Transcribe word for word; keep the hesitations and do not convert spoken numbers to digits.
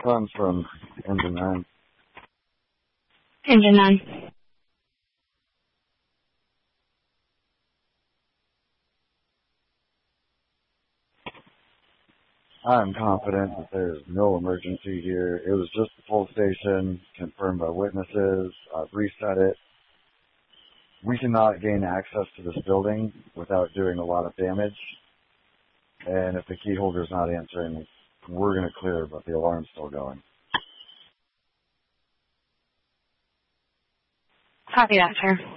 comes from Engine nine. Engine nine. I'm confident that there's no emergency here. It was just a full station, confirmed by witnesses. I've reset it. We cannot gain access to this building without doing a lot of damage. And if the key holder's not answering, we're going to clear, but the alarm's still going. Copy that, sir.